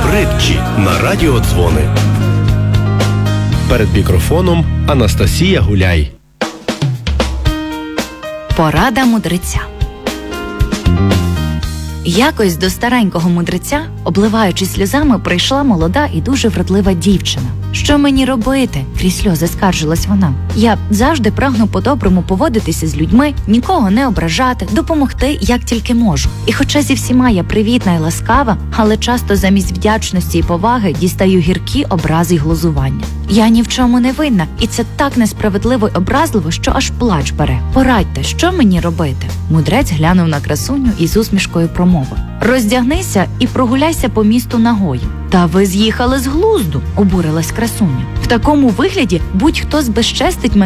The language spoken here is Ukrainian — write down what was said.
Притчі на радіодзвони. Перед мікрофоном Анастасія Гуляй. Порада мудреця. Якось до старенького мудреця, обливаючись сльозами, прийшла молода і дуже вродлива дівчина. «Що мені робити?» – крізь сльози скаржилась вона. «Я завжди прагну по-доброму поводитися з людьми, нікого не ображати, допомогти, як тільки можу. І хоча зі всіма я привітна і ласкава, але часто замість вдячності і поваги дістаю гіркі образи й глузування. Я ні в чому не винна, і це так несправедливо й образливо, що аж плач бере. Порадьте, що мені робити?» Мудрець глянув на красуню і з усмішкою промовив: «Роздягнися і прогуляйся по місту нагою». «Та ви з'їхали з глузду», – обурилась красуня. «В такому вигляді будь-хто збезчестить мене